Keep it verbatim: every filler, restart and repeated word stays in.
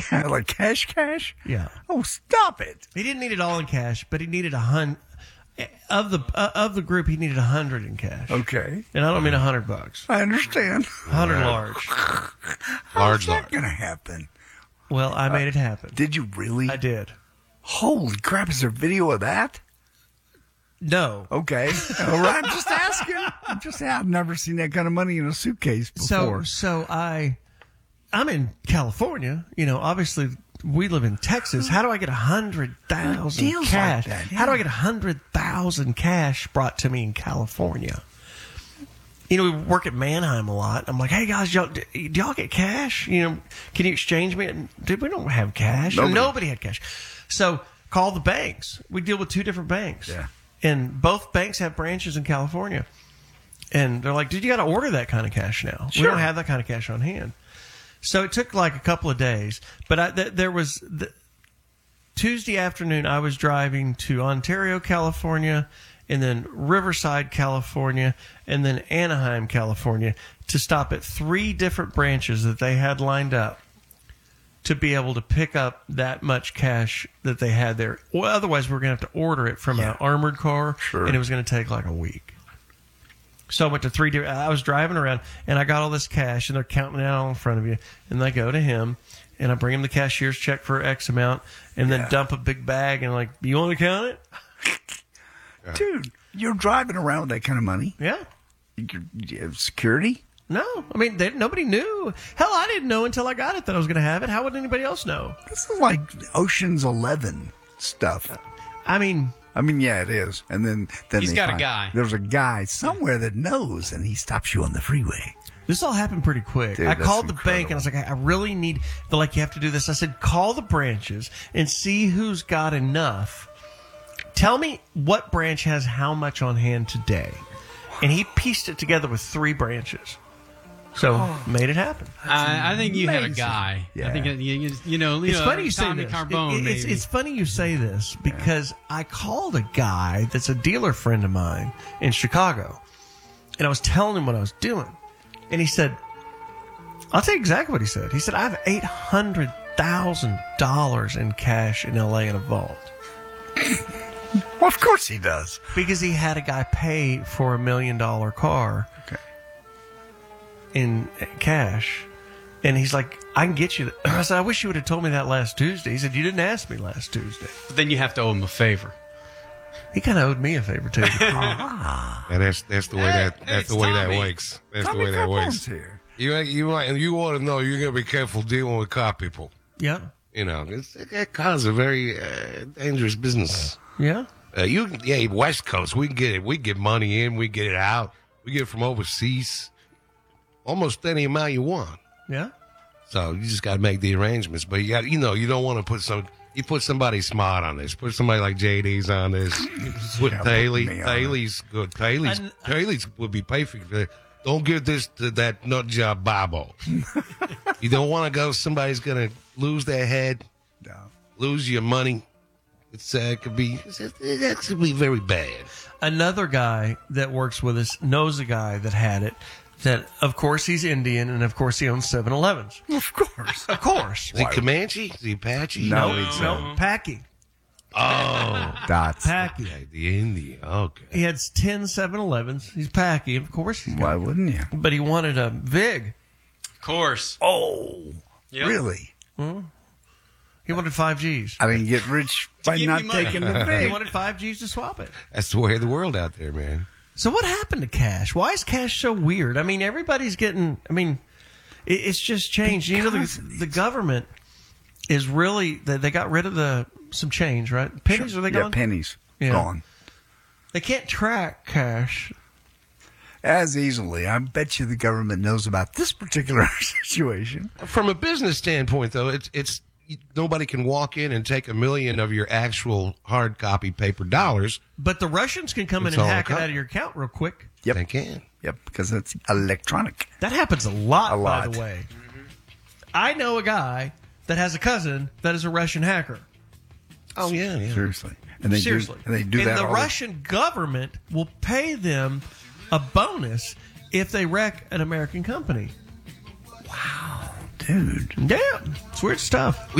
Like cash, cash? Yeah. Oh, stop it. He didn't need it all in cash, but he needed a hun of the uh, of the group. He needed a hundred in cash. Okay. And I don't mean a hundred bucks. I understand. A hundred large. How's Large, that large. going to happen? Well, I made it happen. Did you really? I did. Holy crap. Is there video of that? No. Okay. All right. I'm just asking. I'm just I've never seen that kind of money in a suitcase So before. so I I'm in California. You know, obviously we live in Texas. How do I get a hundred thousand Deals like cash? that, How do I yeah. get a hundred thousand cash brought to me in California? You know, we work at Manheim a lot. I'm like, hey guys, y'all, do y'all get cash? You know, can you exchange me? Dude, we don't have cash. Nobody. Nobody had cash. So call the banks. We deal with two different banks. Yeah. And both banks have branches in California. And they're like, dude, you got to order that kind of cash now. We Sure. don't have that kind of cash on hand. So it took like a couple of days. But I, th- there was the, Tuesday afternoon, I was driving to Ontario, California, and then Riverside, California, and then Anaheim, California, to stop at three different branches that they had lined up to be able to pick up that much cash that they had there. Well, otherwise, we were going to have to order it from Yeah. an armored car, Sure. and it was going to take like a week. So I went to three different. I was driving around, and I got all this cash, and they're counting it out in front of you. And I go to him, and I bring him the cashier's check for X amount, and then Yeah. dump a big bag, and like, you want to count it? Dude, you're driving around with that kind of money. Yeah. You're, you have security? No, I mean, they, nobody knew. Hell, I didn't know until I got it that I was going to have it. How would anybody else know? This is like Ocean's Eleven stuff. I mean, I mean, yeah, it is. And then, then He's they got a find- guy. There's a guy somewhere that knows, and he stops you on the freeway. this all happened pretty quick. Dude, I that's called the incredible. bank and I was like, I I really need, they're like, you have to do this. I said, call the branches and see who's got enough. Tell me what branch has how much on hand today. And he pieced it together with three branches. So made it happen. I, I think you had a amazing. guy. Yeah. I think, you, you, you know, you It's know, funny you say Tommy this. Carbone, It- it's, maybe. it's funny you say this because I called a guy that's a dealer friend of mine in Chicago, and I was telling him what I was doing, and he said, "I'll tell you exactly what he said." He said, "I have eight hundred thousand dollars in cash in L A in a vault." Well, of course he does. Because he had a guy pay for a million dollar car Okay. in cash. And he's like, I can get you that. I said, I wish you would have told me that last Tuesday. He said, you didn't ask me last Tuesday. Then you have to owe him a favor. He kind of owed me a favor, too. And that's that's the way that that's It's the way that Tommy. works. That's the Tommy way that Carpone's works. here. You you might you want to know you're gonna be careful dealing with car people. yeah. You know, it's, that car's a very uh, dangerous business. Yeah. Uh, you yeah, West Coast, we can get it. We get money in, we get it out. We get it from overseas, almost any amount you want. Yeah. So you just got to make the arrangements. But you got, you know, you don't want to put some. You put somebody smart on this. Put somebody like J D's on this. Put Yeah, Haley. put me on Haley's good. Haley's And- Haley's would be perfect. for- Don't give this to that nut job Bible. You don't want to go. Somebody's gonna lose their head, No. lose your money. It's uh, it could be it's, it could be very bad. Another guy that works with us knows a guy that had it. That, of course, he's Indian, and of course, he owns seven elevens. Of course. Of course. Is he Comanche? Is he Apache? No, No, he's no, uh, Packy. Oh, Dots. Packy. okay, the Indian. Okay. He had ten seven elevens. He's Packy, of course. He's got, Why wouldn't you? but he wanted a Vig. Of course. Oh, Yep. really? He wanted five Gs. I mean, get rich by give not me money. taking the He big. wanted five Gs to swap it. That's the way of the world out there, man. So what happened to cash? Why is cash so weird? I mean, everybody's getting. I mean, it, it's just changed. You know, Because the, the government is really. They, they got rid of the some change, right? Pennies are they yeah, gone? pennies. Yeah. Gone. They can't track cash. As easily. I bet you the government knows about this particular situation. From a business standpoint, though, it's it's nobody can walk in and take a million of your actual hard copy paper dollars. But the Russians can come It's in and all hack it co- out of your account real quick. Yep. They can. Yep, because it's electronic. That happens a lot, A by lot. the way. I know a guy that has a cousin that is a Russian hacker. Oh yeah, yeah. Seriously. And they Seriously. do, and they do that the all Russian government will pay them a bonus if they wreck an American company. Dude. Yeah, it's weird stuff.